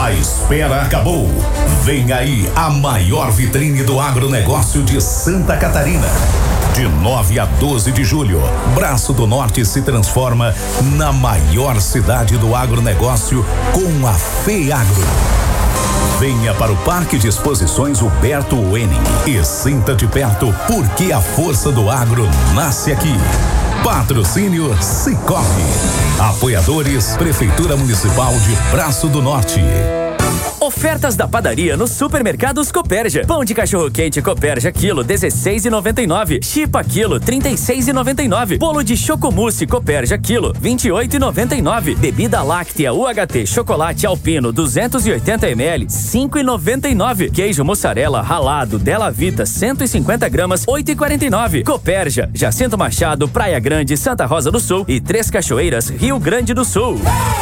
A espera acabou. Vem aí a maior vitrine do agronegócio de Santa Catarina. De 9 a 12 de julho, Braço do Norte se transforma na maior cidade do agronegócio com a FEAGRO. Venha para o Parque de Exposições Huberto Wenning e sinta de perto porque a força do agro nasce aqui. Patrocínio Sicoob. Apoiadores Prefeitura Municipal de Braço do Norte. Ofertas da padaria no Supermercados Copérgia. Pão de cachorro quente Copérgia quilo 16,99. Chipa quilo 36,99. Bolo de chocomousse Copérgia quilo 28,99. Bebida láctea UHT chocolate alpino 280 ml 5,99. Queijo mussarela ralado Della Vita 150 gramas 8,49. Copérgia, Jacinto Machado, Praia Grande, Santa Rosa do Sul e Três Cachoeiras, Rio Grande do Sul.